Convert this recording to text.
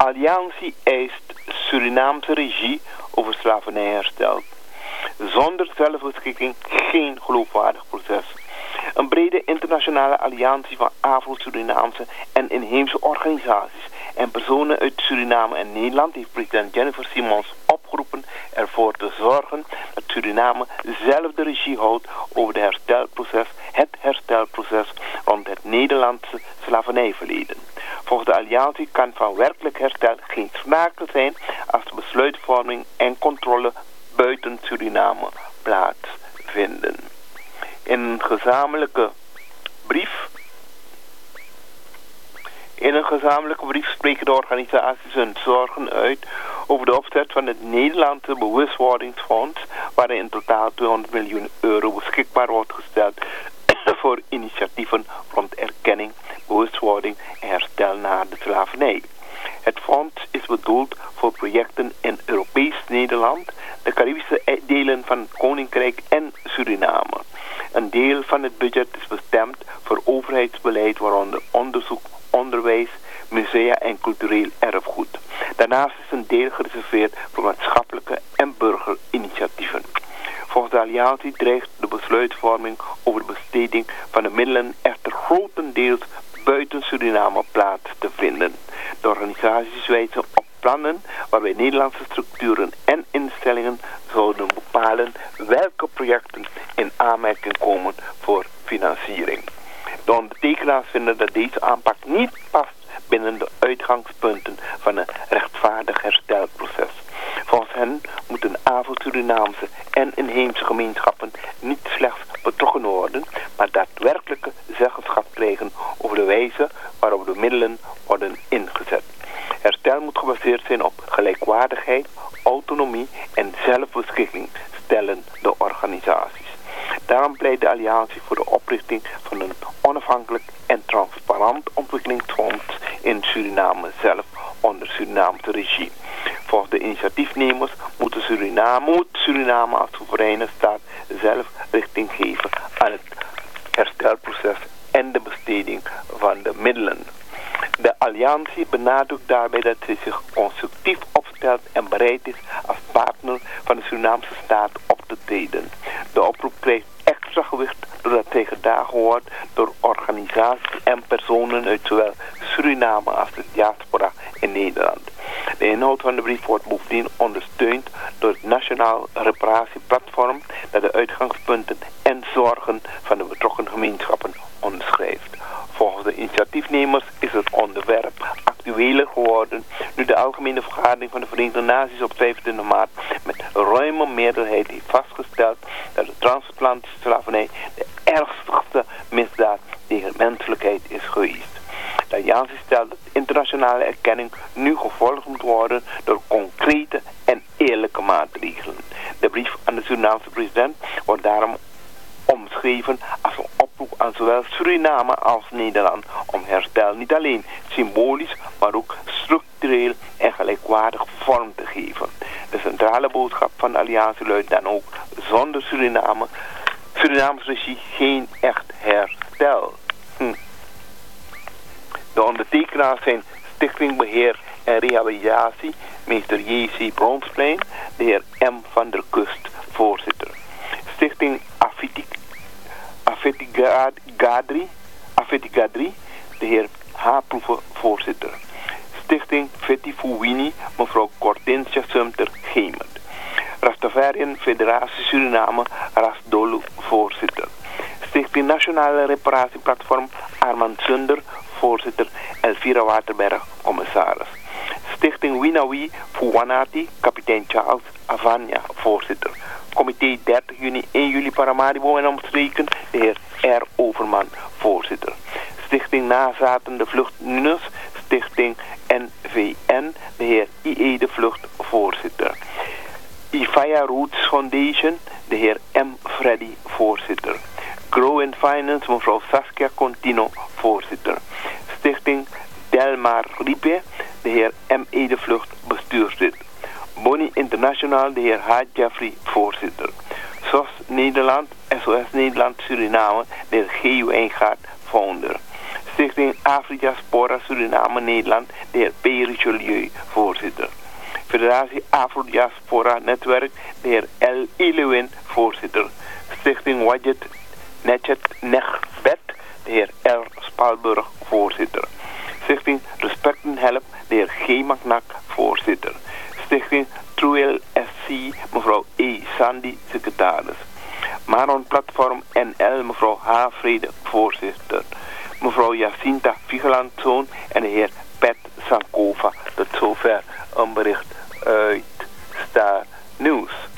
Alliantie eist Surinaamse regie over slavernijherstel. Zonder zelfbeschikking geen geloofwaardig proces. Een brede internationale alliantie van Afro-Surinaamse en inheemse organisaties en personen uit Suriname en Nederland heeft president Jennifer Simons opgeroepen ervoor te zorgen dat Suriname zelf de regie houdt over het herstelproces rond het Nederlandse slavernijverleden. Volgens de alliantie kan van werkelijk herstel geen sprake zijn als de besluitvorming en controle buiten Suriname plaatsvinden. In een gezamenlijke brief spreken de organisaties hun zorgen uit over de opzet van het Nederlandse bewustwordingsfonds, waarin in totaal €200 miljoen beschikbaar wordt gesteld voor initiatieven rond erkenning, bewustwording en herstel na de slavernij. Het fonds is bedoeld voor projecten in Europees Nederland, de Caribische delen van het Koninkrijk en Suriname. Een deel van het budget is bestemd voor overheidsbeleid, waaronder onderzoek, onderwijs, musea en cultureel erfgoed. Daarnaast is een deel gereserveerd voor maatschappelijke en burgerinitiatieven. Volgens de alliantie dreigt de besluitvorming over de besteding van de middelen echter grotendeels buiten Suriname plaats te vinden. De organisaties wijzen op plannen waarbij Nederlandse structuren en instellingen zouden bepalen welke projecten in aanmerking komen voor financiering. De ondertekenaars vinden dat deze aanpak niet past binnen de uitgangspunten van een rechtvaardig herstelproces. Volgens hen moeten Afro-Surinaamse en inheemse gemeenschappen niet slechts betrokken worden, maar daadwerkelijke zeggenschap krijgen over de wijze waarop de middelen worden ingezet. Herstel moet gebaseerd zijn op gelijkwaardigheid, autonomie en zelfbeschikking, stellen de organisaties. Daarom pleit de alliantie voor de oprichting van een onafhankelijk en transparant ontwikkelingsfonds in Suriname zelf onder Surinaamse regie. Volgens de initiatiefnemers moet Suriname als soevereine staat zelf richting geven aan het herstelproces en de besteding van de middelen. De alliantie benadrukt daarbij dat zij zich constructief opstelt en bereid is als partner van de Surinaamse staat op te treden. De oproep krijgt extra gewicht doordat zij gedragen wordt door organisaties en personen uit zowel Suriname als de diaspora in Nederland. De inhoud van de brief wordt bovendien ondersteund door het Nationaal Reparatieplatform dat de uitgangspunten en zorgen van de betrokken gemeenschappen onderschrijft. Volgens de initiatiefnemers is het onderwerp actueler geworden nu de Algemene Vergadering van de Verenigde Naties op 25 maart met ruime meerderheid heeft vastgesteld dat de transatlantische slavernij de ernstigste misdaad tegen de menselijkheid is geweest. De alliantie stelt dat internationale erkenning nu gevolgd moet worden door concrete en eerlijke maatregelen. De brief aan de Surinaamse president wordt daarom omschreven als een oproep aan zowel Suriname als Nederland om herstel niet alleen symbolisch, maar ook structureel en gelijkwaardig vorm te geven. De centrale boodschap van de alliantie luidt dan ook: zonder Surinaamse regie geen echt herstel. De ondertekenaars zijn Stichting Beheer en Rehabilitatie, meester J.C. Bronsplein, de heer M. van der Kust, voorzitter. Stichting Afetigadri, de heer H. Proeven, voorzitter. Stichting Fetifuwini, mevrouw Cordensia Sumter, Gemert. Rastafarian Federatie Suriname, Rasdolu, voorzitter. Stichting Nationale Reparatieplatform, Armand Sunder, voorzitter. Elvira Waterberg, commissaris. Stichting Winawi Fuwanati, kapitein Charles Avania, voorzitter. Comité 30 juni 1 juli Paramaribo en omstreken, de heer R. Overman, voorzitter. Stichting Nazaten de Vlucht NUNES, Stichting NVN, de heer I.E. de Vlucht, voorzitter. Ifaya Roots Foundation, de heer M. Freddy, voorzitter. Grow and Finance, mevrouw Saskia Contino, voorzitter. Stichting Delmar Ripe, de heer M.E. de Vlucht, bestuurslid. Boni International, de heer H. Jeffrey, voorzitter. SOS Nederland, SOS Nederland Suriname, de heer G. Wijngaard, founder. Stichting Afrika Spora Suriname Nederland, de heer P. Richelieu, voorzitter. Federatie Afro-Diaspora Netwerk, de heer L. Ilewin, voorzitter. Stichting Wadjet Negbet, de heer R. Spalburg, voorzitter. Stichting Respect and Help, de heer G. Magnak, voorzitter. Stichting Truel SC, mevrouw E. Sandy, secretaris. Maron Platform NL, mevrouw H. Vrede, voorzitter. Mevrouw Jacinta Vigelandzoon en de heer Pet Sankova. Tot zover een bericht uit Star News.